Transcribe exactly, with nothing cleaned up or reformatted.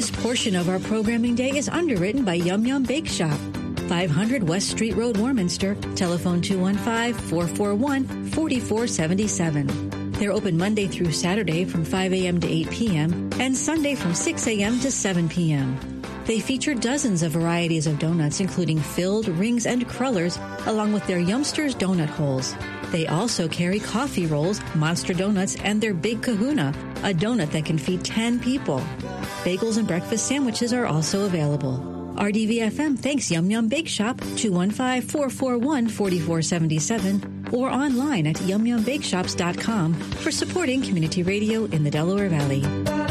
This portion of our programming day is underwritten by Yum Yum Bake Shop, five hundred West Street Road, Warminster. Telephone two one five, four four one, four four seven seven. They're open Monday through Saturday from five a.m. to eight p.m. and Sunday from six a.m. to seven p.m. They feature dozens of varieties of donuts, including filled, rings, and crullers, along with their Yumsters donut holes. They also carry coffee rolls, monster donuts, and their Big Kahuna, a donut that can feed ten people. Bagels and breakfast sandwiches are also available. R D V F M thanks Yum Yum Bake Shop, two one five, four four one, four four seven seven, or online at yum yum bake shops dot com for supporting community radio in the Delaware Valley.